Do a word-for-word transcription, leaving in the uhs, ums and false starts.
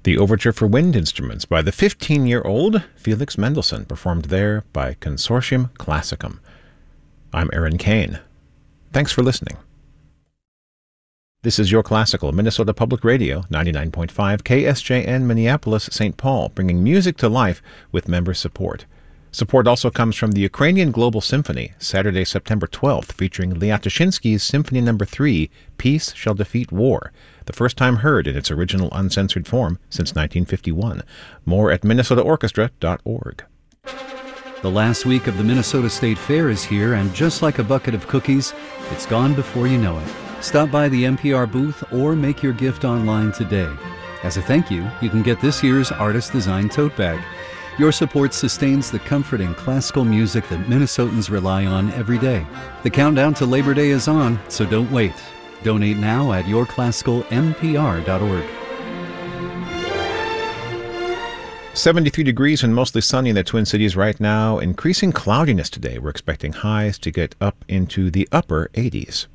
The Overture for Wind Instruments by the fifteen-year-old Felix Mendelssohn, performed there by Consortium Classicum. I'm Aaron Kane. Thanks for listening. This is Your Classical, Minnesota Public Radio, ninety-nine point five K S J N, Minneapolis, Saint Paul, bringing music to life with member support. Support also comes from the Ukrainian Global Symphony, Saturday, September twelfth, featuring Liatoshinsky's Symphony Number three, Peace Shall Defeat War, the first time heard in its original uncensored form since nineteen fifty-one. More at minnesota orchestra dot org. The last week of the Minnesota State Fair is here, and just like a bucket of cookies, it's gone before you know it. Stop by the N P R booth or make your gift online today. As a thank you, you can get this year's artist-designed tote bag. Your support sustains the comforting classical music that Minnesotans rely on every day. The countdown to Labor Day is on, so don't wait. Donate now at your classical n p r dot org. seventy-three degrees and mostly sunny in the Twin Cities right now. Increasing cloudiness today. We're expecting highs to get up into the upper eighties.